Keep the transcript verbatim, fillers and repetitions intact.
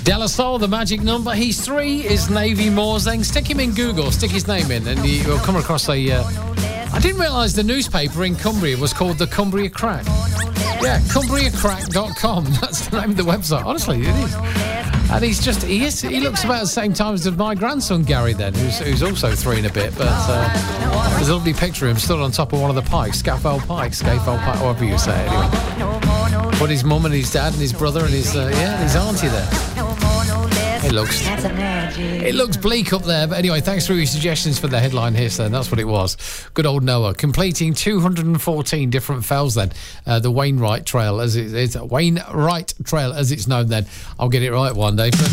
De La Soul, the magic number. He's three, is Navy Moorzeng. Stick him in Google, stick his name in, and you'll come across a... Uh, I didn't realise the newspaper in Cumbria was called the Cumbria Crack. Yeah, cumbria crack dot com. That's the name of the website. Honestly, it is. And he's just... He is, he looks about the same time as my grandson, Gary, then, who's, who's also three and a bit. But uh, there's a lovely picture of him stood on top of one of the pikes, Scaffold Pike, Scaffold Pike, however you say it, anyway. But his mum and his dad and his brother and his, uh, yeah, his auntie there. It looks it looks bleak up there, but anyway, thanks for your suggestions for the headline here, then. That's what it was. Good old Noah, completing two hundred fourteen different fells then. Uh, the Wainwright Trail, as it is, Wainwright Trail as it's known then. I'll get it right one day. But